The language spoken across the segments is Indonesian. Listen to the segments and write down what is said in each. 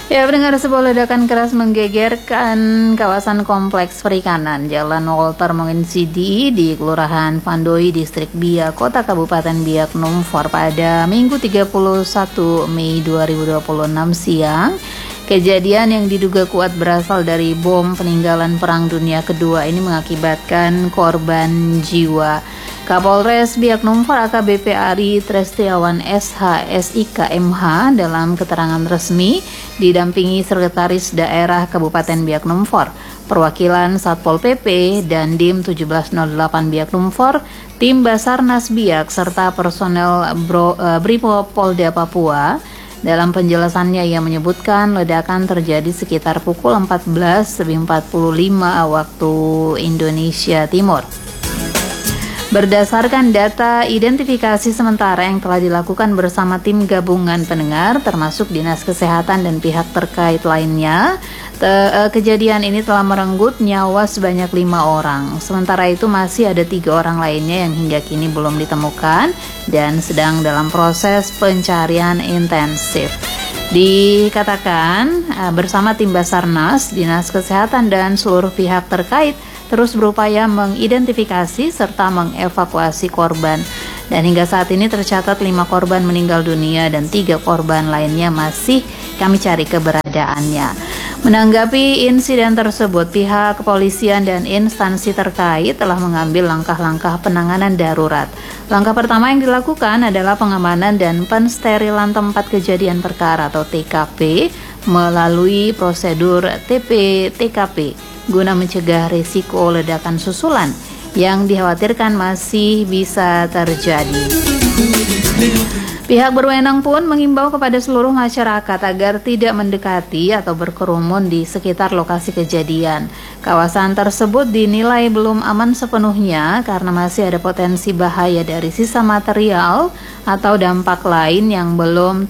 Ya, pendengar, sebuah ledakan keras menggegerkan kawasan kompleks perikanan Jalan Walter Monginsidi di Kelurahan Vandoi, Distrik Biak, Kota Kabupaten Biak Numfor pada Minggu 31 Mei 2026 siang. Kejadian yang diduga kuat berasal dari bom peninggalan Perang Dunia Kedua ini mengakibatkan korban jiwa. Kapolres Biak Numfor AKBP Ari Trestiawan SH SIK MH dalam keterangan resmi didampingi Sekretaris Daerah Kabupaten Biak Numfor, perwakilan Satpol PP dan Dim 1708 Biak Numfor, tim Basarnas Biak serta personel Brimob Polda Papua. Dalam penjelasannya ia menyebutkan ledakan terjadi sekitar pukul 14.45 waktu Indonesia Timur. Berdasarkan data identifikasi sementara yang telah dilakukan bersama tim gabungan pendengar, termasuk Dinas Kesehatan dan pihak terkait lainnya, kejadian ini telah merenggut nyawa sebanyak 5 orang. Sementara itu masih ada 3 orang lainnya yang hingga kini belum ditemukan dan sedang dalam proses pencarian intensif. Dikatakan bersama tim Basarnas, Dinas Kesehatan dan seluruh pihak terkait terus berupaya mengidentifikasi serta mengevakuasi korban. Dan hingga saat ini tercatat 5 korban meninggal dunia dan 3 korban lainnya masih kami cari keberadaannya. Menanggapi insiden tersebut, pihak kepolisian dan instansi terkait telah mengambil langkah-langkah penanganan darurat. Langkah pertama yang dilakukan adalah pengamanan dan pensterilan tempat kejadian perkara atau TKP melalui prosedur TP-TKP guna mencegah risiko ledakan susulan yang dikhawatirkan masih bisa terjadi. Pihak berwenang pun mengimbau kepada seluruh masyarakat agar tidak mendekati atau berkerumun di sekitar lokasi kejadian. Kawasan tersebut dinilai belum aman sepenuhnya karena masih ada potensi bahaya dari sisa material atau dampak lain yang belum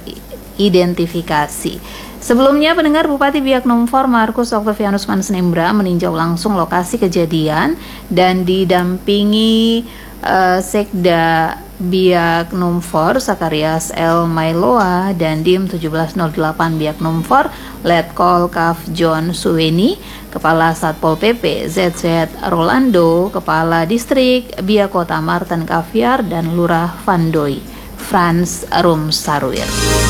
teridentifikasi. Sebelumnya, pendengar, Bupati Biak Numfor Markus Octavianus Mansnembra meninjau langsung lokasi kejadian dan didampingi Sekda Biak Numfor Sakarias L. Mailoa dan Dim 1708 Biak Numfor Letkol Kaf John Suweni, Kepala Satpol PP ZZ Rolando, Kepala Distrik Biak Kota Martin Kaviar dan Lurah Vandoi Frans Rum Sarwir.